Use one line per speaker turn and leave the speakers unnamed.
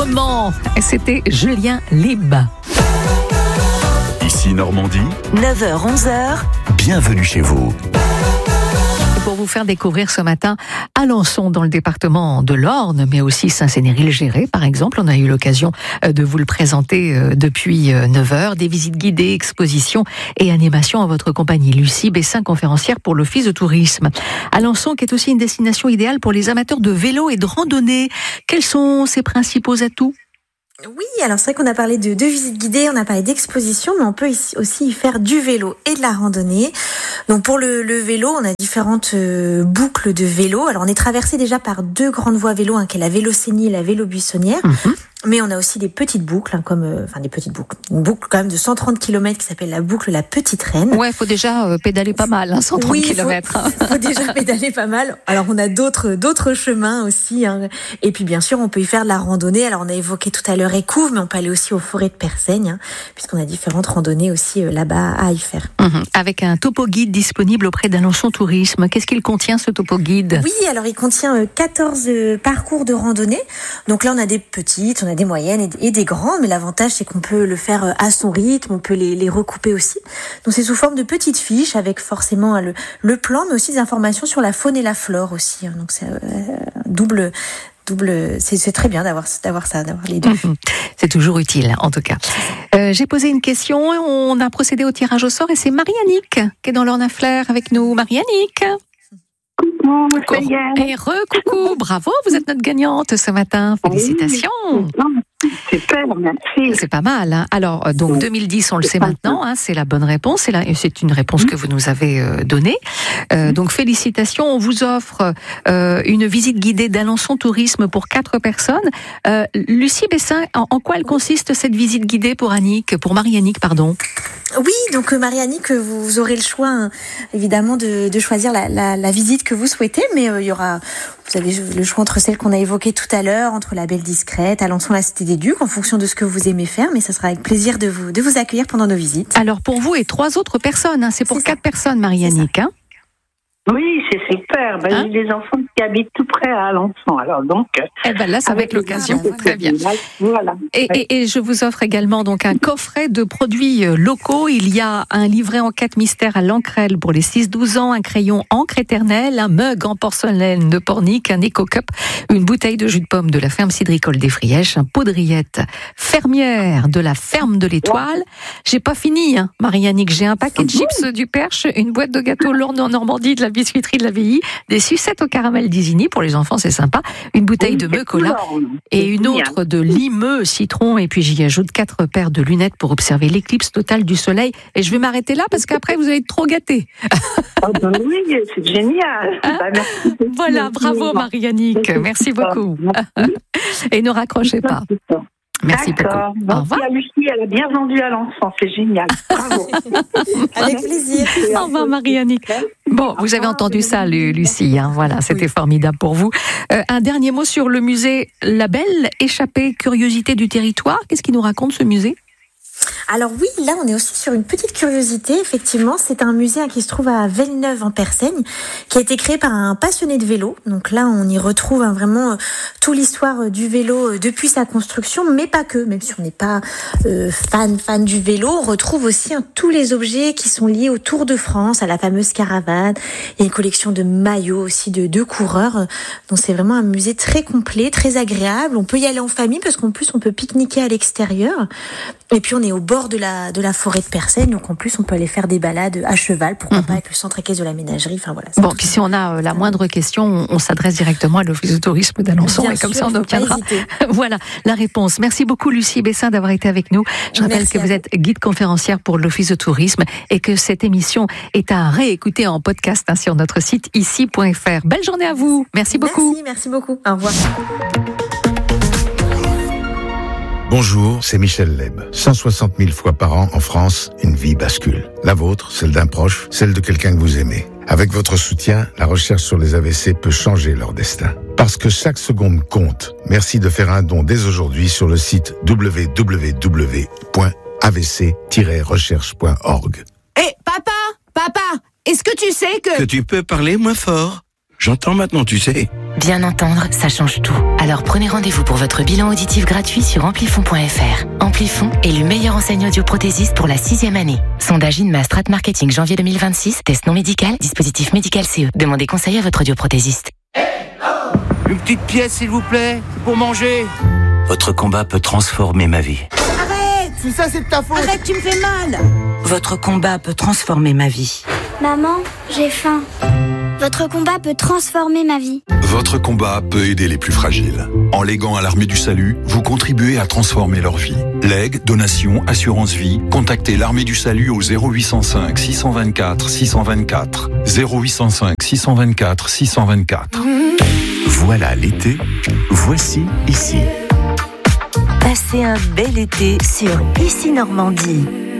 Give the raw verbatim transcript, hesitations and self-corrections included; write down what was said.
autrement. Et c'était Julien Lib.
Ici Normandie,
neuf heures onze heures.
Bienvenue chez vous.
Pour vous faire découvrir ce matin Alençon dans le département de l'Orne, mais aussi Saint-Cénéry-le-Géré par exemple. On a eu l'occasion de vous le présenter depuis neuf heures. Des visites guidées, expositions et animations en votre compagnie. Lucie Bessin, conférencière pour l'Office de tourisme. Alençon qui est aussi une destination idéale pour les amateurs de vélo et de randonnée. Quels sont ses principaux atouts ?
Oui, alors c'est vrai qu'on a parlé de, de visites guidées, on a parlé d'exposition, mais on peut aussi y faire du vélo et de la randonnée. Donc pour le, le vélo, on a différentes euh, boucles de vélo. Alors on est traversé déjà par deux grandes voies vélo, hein, qui est la Vélocénie et la Vélo-Buissonnière. Mmh. Mais on a aussi des petites boucles, hein, comme, euh, enfin des petites boucles, une boucle quand même de cent trente kilomètres qui s'appelle la boucle La Petite Reine.
Ouais, faut déjà euh, pédaler pas mal, hein, cent trente
oui,
kilomètres.
Faut, faut déjà pédaler pas mal. Alors on a d'autres d'autres chemins aussi, hein. Et puis bien sûr on peut y faire de la randonnée. Alors on a évoqué tout à l'heure Écouves, mais on peut aller aussi aux forêts de Persaigne, hein, puisqu'on a différentes randonnées aussi euh, là-bas à y faire.
Mmh. Avec un topo guide disponible auprès d'Alençon Tourisme. Qu'est-ce qu'il contient ce topo guide ?
Oui, alors il contient euh, quatorze euh, parcours de randonnée. Donc là on a des petites, on a des moyennes et, et des grandes, mais l'avantage c'est qu'on peut le faire à son rythme, on peut les, les recouper aussi. Donc c'est sous forme de petites fiches avec forcément le, le plan, mais aussi des informations sur la faune et la flore aussi. Donc c'est euh, double, double. C'est, c'est très bien d'avoir d'avoir ça, d'avoir les deux.
Mmh. C'est toujours utile, en tout cas. Euh, j'ai posé une question, on a procédé au tirage au sort et c'est Marie-Annick qui est dans l'Orne-à-Fleur avec nous. Marie-Annick.
Coucou, ça y est.
Et re-coucou, bravo, vous êtes notre gagnante ce matin. Félicitations.
Oui, super, merci.
C'est pas mal. Hein. Alors, donc deux mille dix, on le sait maintenant, hein, c'est la bonne réponse. C'est, la, c'est une réponse que vous nous avez euh, donnée. Euh, donc, félicitations. On vous offre euh, une visite guidée d'Alençon Tourisme pour quatre personnes. Euh, Lucie Bessin, en, en quoi elle consiste cette visite guidée pour Annick, pour Marie-Annick, pardon ?
Oui, donc Marie-Annick, vous, vous aurez le choix, hein, évidemment, de, de choisir la, la, la visite que vous souhaitez, mais euh, il y aura, vous avez le choix entre celle qu'on a évoquée tout à l'heure, entre la Belle Discrète, Alençon, la Cité des Ducs, en fonction de ce que vous aimez faire, mais ça sera avec plaisir de vous, de vous accueillir pendant nos visites.
Alors pour vous et trois autres personnes, hein, c'est pour
c'est
quatre
ça.
personnes, Marie-Annick, hein ?
Oui, c'est super. Ben,
Hein
j'ai des enfants qui habitent tout près à Alençon. Alors donc.
Eh ben là, ça va être l'occasion. Très bien.
Voilà.
Et, et, et je vous offre également donc un coffret de produits locaux. Il y a un livret en quatre mystères à l'Ancrelle pour les six douze ans, un crayon encre éternelle, un mug en porcelaine de Pornic, un éco-cup, une bouteille de jus de pomme de la ferme cidricole des Frièches, un pot de rillettes fermière de la ferme de l'Étoile. J'ai pas fini, hein, Marie-Annick. J'ai un paquet de chips du Perche, une boîte de gâteaux Lorne en Normandie, de la biscuiterie de la V I, des sucettes au caramel d'Isigny pour les enfants, c'est sympa, une bouteille de meux cola et une autre de limeux citron, et puis j'y ajoute quatre paires de lunettes pour observer l'éclipse totale du soleil. Et je vais m'arrêter là parce qu'après vous allez être trop gâtés.
Oh ben oui, c'est génial.
Hein
ben, merci.
Voilà, bravo Marie-Annick, merci beaucoup. Et ne raccrochez pas. Merci
D'accord.
beaucoup. Au revoir.
La Lucie, elle a bien vendu à l'enfant, c'est génial. Bravo.
Avec plaisir.
Au revoir Marie-Annick. Bon, vous avez entendu ça, Lucie, hein, voilà, c'était oui. formidable pour vous. Euh, un dernier mot sur le musée La Belle Échappée, curiosité du territoire. Qu'est-ce qu'il nous raconte ce musée ?
Alors oui, là on est aussi sur une petite curiosité, effectivement, c'est un musée qui se trouve à Velleneuve en Persaigne, qui a été créé par un passionné de vélo. Donc là on y retrouve hein, vraiment euh, toute l'histoire du vélo euh, depuis sa construction, mais pas que, même si on n'est pas euh, fan fan du vélo, on retrouve aussi hein, tous les objets qui sont liés au Tour de France, à la fameuse caravane. Il y a une collection de maillots aussi de deux coureurs, donc c'est vraiment un musée très complet, très agréable. On peut y aller en famille parce qu'en plus on peut pique-niquer à l'extérieur. Et puis on est au bord de la de la forêt de Persaigne, donc en plus on peut aller faire des balades à cheval, pourquoi mmh. pas avec le centre équestre de la ménagerie. Enfin voilà.
Bon, puis si on a euh, la moindre question, on, on s'adresse directement à l'Office de tourisme d'Alençon et comme sûr, ça on obtiendra. Voilà la réponse. Merci beaucoup Lucie Bessin d'avoir été avec nous. Je rappelle Merci que vous êtes guide conférencière pour l'Office de tourisme et que cette émission est à réécouter en podcast hein, sur notre site ici point f r. Belle journée à vous. Merci beaucoup.
Merci, merci beaucoup. Au revoir.
Bonjour, c'est Michel Leb. cent soixante mille fois par an en France, une vie bascule. La vôtre, celle d'un proche, celle de quelqu'un que vous aimez. Avec votre soutien, la recherche sur les A V C peut changer leur destin. Parce que chaque seconde compte. Merci de faire un don dès aujourd'hui sur le site w w w point a v c tiret recherche point org.
Hé, hey, papa, papa, est-ce que tu sais que...
Que tu peux parler moins fort. J'entends maintenant, tu sais.
Bien entendre, ça change tout. Alors prenez rendez-vous pour votre bilan auditif gratuit sur amplifon point f r. Amplifon, élu meilleur enseignant audioprothésiste pour la sixième année. Sondage INMA Strat Marketing janvier deux mille vingt-six. Test non médical, dispositif médical C E. Demandez conseil à votre audioprothésiste.
Une petite pièce, s'il vous plaît, pour manger.
Votre combat peut transformer ma vie.
Arrête! Si ça, c'est de ta faute!
Arrête, tu me fais mal!
Votre combat peut transformer ma vie.
Maman, j'ai faim. Votre combat peut transformer ma vie.
Votre combat peut aider les plus fragiles. En léguant à l'Armée du Salut, vous contribuez à transformer leur vie. Legs, donations, assurance vie, contactez l'Armée du Salut au zéro huit cent cinq six cent vingt-quatre six cent vingt-quatre. zéro huit cent cinq six cent vingt-quatre six cent vingt-quatre.
Voilà l'été, voici ici.
Passez un bel été sur Ici Normandie.